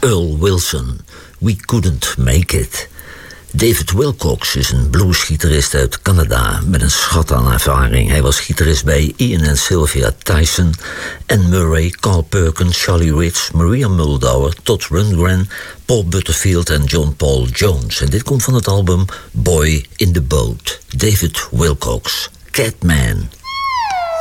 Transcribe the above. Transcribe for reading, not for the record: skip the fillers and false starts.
Earl Wilson, We Couldn't Make It. David Wilcox is een bluesgitarist uit Canada met een schat aan ervaring. Hij was gitarist bij Ian en Sylvia Tyson, Anne Murray, Carl Perkins, Charlie Rich, Maria Muldaur, Todd Rundgren, Paul Butterfield en John Paul Jones. En dit komt van het album Boy in the Boat. David Wilcox, Catman.